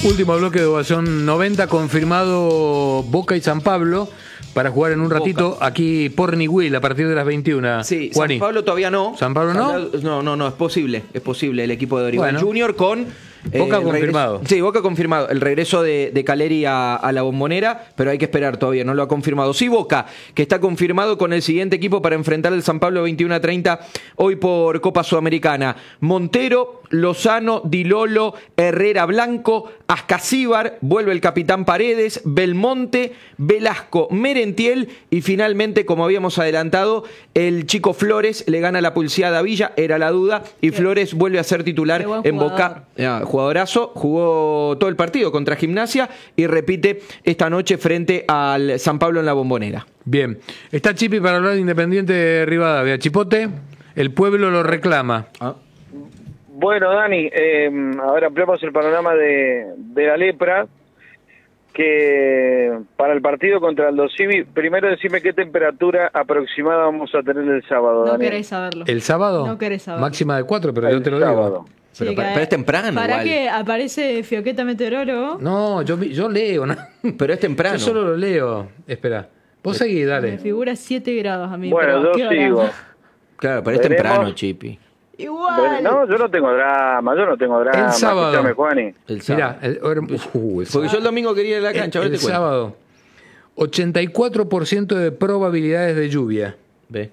Último bloque de Ovación 90, confirmado Boca y San Pablo para jugar en un ratito Boca. aquí por Niwil a partir de las 21. Sí, Juani. San Pablo todavía no. ¿San Pablo no? No, es posible el equipo de Orihuela Bueno. Junior con... Boca el confirmado. Sí, Boca confirmado. El regreso de Caleri a la Bombonera, pero hay que esperar todavía, no lo ha confirmado. Sí, Boca, que está confirmado con el siguiente equipo para enfrentar el San Pablo 21-30 hoy por Copa Sudamericana. Montero, Lozano, Dilolo, Herrera Blanco, Ascasíbar, vuelve el capitán Paredes, Belmonte, Velasco, Merentiel y finalmente, como habíamos adelantado, el chico Flores le gana la pulseada a Villa, era la duda, y Flores vuelve a ser titular en Boca. Jugadorazo, jugó todo el partido contra Gimnasia y repite esta noche frente al San Pablo en la Bombonera. Bien, está Chipi para hablar de Independiente Rivadavia. Chipote, el pueblo lo reclama. Bueno, Dani, ahora ampliamos el panorama de la lepra, que para el partido contra el Civi, primero decime qué temperatura aproximada vamos a tener el sábado, No Dani. querés saberlo. ¿El sábado? No querés saberlo. Máxima de 4, pero yo El te lo sábado. digo. Sí, Pero es temprano ¿Para igual. qué aparece Fioqueta Meteorólogo? No, yo leo, ¿no? Pero es temprano. Yo solo lo leo. Espera. Vos seguís, Me dale. figura 7 grados a mí. Bueno, pero yo ¿qué hora? sigo. Claro, pero es Veremos. temprano, Chipi. Igual. No, yo no tengo drama. El sábado. Escuchame, Juani. El sábado. Mirá, Porque yo el domingo quería ir a la cancha, ahora el te cuento. sábado, 84% de probabilidades de lluvia. Ve.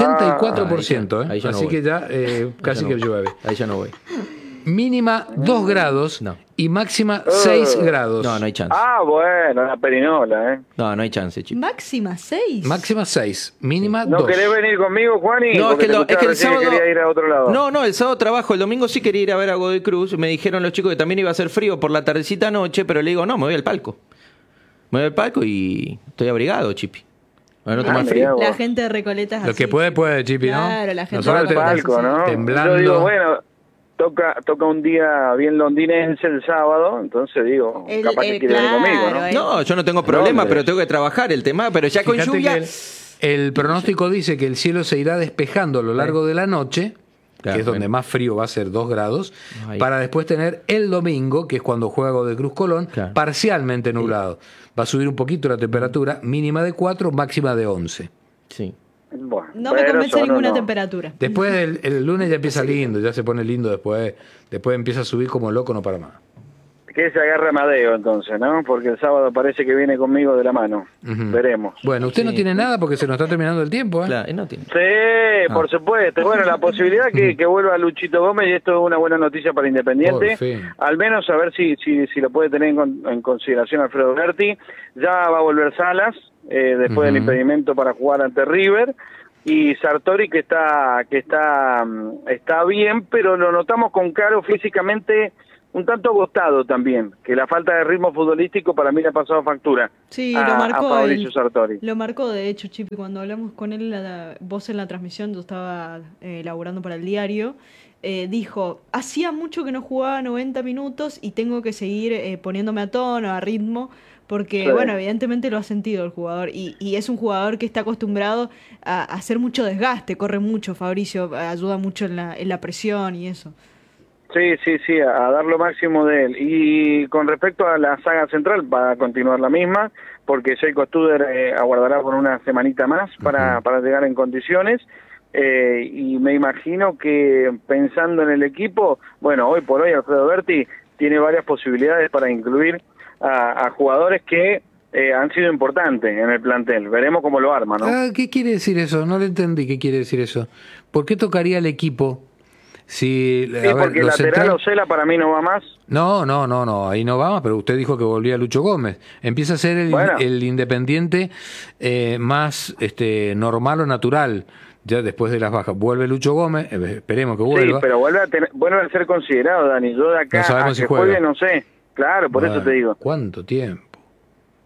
84%, ahí ya no así voy. que ya casi no que voy. llueve. Ahí ya no voy. Mínima 2 grados No. y máxima 6 grados. No hay chance. Bueno, la perinola, ¿eh? No hay chance, Chipi. Máxima 6. Máxima 6, mínima ¿No 2. querés venir conmigo, Juani? No, Porque es que te escuchaba el recién sábado... quería ir a otro lado. No, el sábado trabajo. El domingo sí quería ir a ver a Godoy Cruz. Me dijeron los chicos que también iba a hacer frío por la tardecita noche, pero le digo, no, me voy al palco. Me voy al palco y estoy abrigado, Chipi. Para no tomar mirá frío. vos. La gente de Recoleta es Lo así. que puede, Chipi, ¿no? Claro, la gente Nosotros de Al palco, ¿no? temblando. Yo digo, bueno, toca un día bien londinense el sábado, entonces digo, capaz que quiere venir conmigo, ¿no? No, yo no tengo problema, ¿Dónde? pero tengo que trabajar el tema. Pero ya con Fíjate lluvia... que el pronóstico dice que el cielo se irá despejando a lo largo de la noche, Claro, que es donde bueno. más frío va a ser 2 grados, Ahí. para después tener el domingo, que es cuando juega Godoy Cruz Colón, Claro. parcialmente nublado. Va a subir un poquito la temperatura, mínima de 4, máxima de 11. Sí. Bueno, No me pero convence eso ninguna no. temperatura. Después el lunes ya empieza lindo, ya se pone lindo después empieza a subir como loco, no para más. Que se agarre Amadeo entonces, ¿no? Porque el sábado parece que viene conmigo de la mano. Ujú. Veremos. Bueno, usted no tiene nada porque se nos está terminando el tiempo, ¿eh? Claro, no tiene. Sí, por supuesto. Bueno, la posibilidad que vuelva Luchito Gómez, y esto es una buena noticia para Independiente, Por fin. al menos a ver si lo puede tener en consideración Alfredo Berti. Ya va a volver Salas, después del impedimento para jugar ante River, y Sartori que está bien, pero lo notamos con Caro físicamente un tanto agotado también, que la falta de ritmo futbolístico para mí le ha pasado factura. Sí, a lo marcó Fabricio Sartori. Lo marcó, de hecho, Chipi, cuando hablamos con él, vos en la transmisión, yo estaba laburando para el diario, dijo, hacía mucho que no jugaba 90 minutos y tengo que seguir poniéndome a tono, a ritmo, porque, Sí. bueno, evidentemente lo ha sentido el jugador y es un jugador que está acostumbrado a hacer mucho desgaste, corre mucho, Fabricio, ayuda mucho en la presión y eso. Sí, a dar lo máximo de él. Y con respecto a la saga central, va a continuar la misma, porque Jacob Studer aguardará por una semanita más para llegar en condiciones. Y me imagino que pensando en el equipo, bueno, hoy por hoy Alfredo Berti tiene varias posibilidades para incluir a jugadores que han sido importantes en el plantel. Veremos cómo lo arma, ¿no? ¿Qué quiere decir eso? No le entendí qué quiere decir eso. ¿Por qué tocaría el equipo? Si, Sí, porque lateral Osela para mí no va más. No, ahí no va más, pero usted dijo que volvía Lucho Gómez. Empieza a ser el Independiente más normal o natural, ya después de las bajas. Vuelve Lucho Gómez, esperemos que vuelva. Sí, pero vuelve a ser considerado, Dani. Yo de acá No sabemos a si que juega. juegue no sé. Claro, por eso te digo. ¿Cuánto tiempo?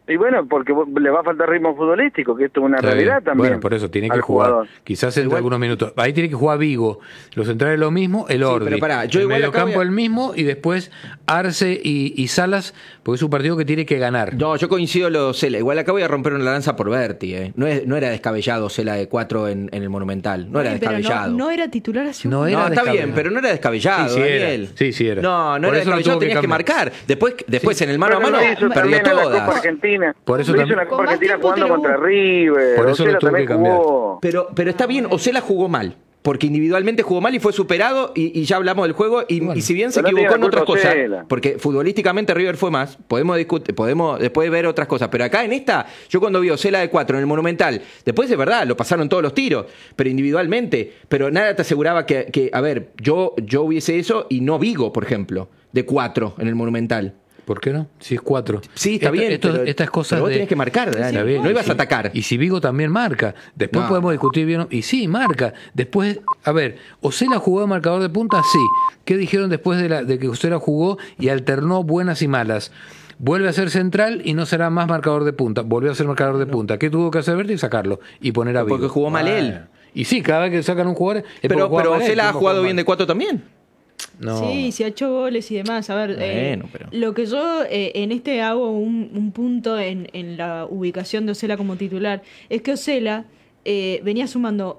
Y bueno, porque le va a faltar ritmo futbolístico, que esto es una realidad también. Bueno, por eso tiene que jugar. Jugador. Quizás entre algunos minutos. Ahí tiene que jugar Vigo. Los centrales lo mismo, el Ordi. Pero pará, yo el igual mediocampo el mismo y después Arce y Salas, porque es un partido que tiene que ganar. No, yo coincido lo Cela. Igual acá voy a romper una lanza por Berti. No era descabellado Cela de 4 en el Monumental. No era descabellado. No era titular hace No, está bien, pero no era descabellado, sí, Daniel. Sí era. No era descabellado, tenías que marcar. Después en el mano a mano perdió todas. La Copa todas. Argentina. Por eso hizo la Copa Argentina jugando contra River. Por eso lo tuvo que cambiar. Pero está bien, Osela jugó mal. Porque individualmente jugó mal y fue superado y ya hablamos del juego y si bien se equivocó en otras cosas, porque futbolísticamente River fue más, podemos discutir, podemos después ver otras cosas, pero acá en esta, yo cuando vi Osela de 4 en el Monumental, después es verdad, lo pasaron todos los tiros, pero individualmente, pero nada te aseguraba que a ver, yo hubiese eso y no Vigo, por ejemplo, de 4 en el Monumental. ¿Por qué no? Si es 4. Sí, está bien. Estas cosas pero vos tenés que marcar, Dani. No ibas a atacar. Y si Vigo también marca. Después podemos discutir bien. Y sí, marca. Después, a ver, ¿Osela jugó de marcador de punta? Sí. ¿Qué dijeron después de que Osela jugó y alternó buenas y malas? Vuelve a ser central y no será más marcador de punta. Volvió a ser marcador de punta. ¿Qué tuvo que hacer Berti? Sacarlo y poner a Vigo. Porque jugó mal él. Y sí, cada vez que sacan un jugador... Pero Osela ha jugado bien de 4 también. No. Sí, se ha hecho goles y demás. A ver, pero... lo que yo en este hago un punto en la ubicación de Osela como titular es que Osela venía sumando,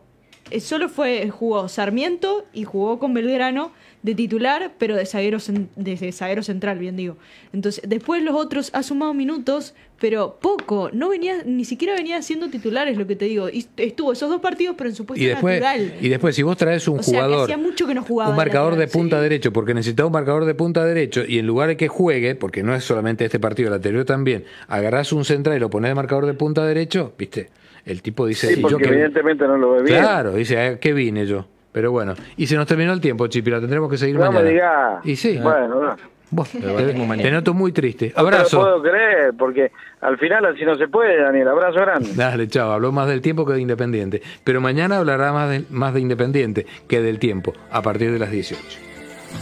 jugó Sarmiento y jugó con Belgrano de titular, pero de zaguero central, bien digo. Entonces, después los otros ha sumado minutos, pero poco. Ni siquiera venía siendo titular, es lo que te digo. Y estuvo esos 2 partidos, pero en su puesto natural. Y después, si vos traes un jugador, hacía mucho que no jugaba un marcador de punta derecho, porque necesitaba un marcador de punta derecho, y en lugar de que juegue, porque no es solamente este partido, el anterior también, agarrás un central y lo ponés de marcador de punta derecho, ¿viste? El tipo dice... Sí, porque evidentemente no lo ve bien. Claro, dice, ¿a qué vine yo? Pero bueno, y se nos terminó el tiempo, Chipi, la tendremos que seguir mañana. No me digas. Y sí. Bueno, no. Vos, te noto muy triste. Abrazo. No puedo creer, porque al final así no se puede, Daniel. Abrazo grande. Dale, chao. Habló más del tiempo que de Independiente. Pero mañana hablará más de Independiente que del tiempo, a partir de las 18.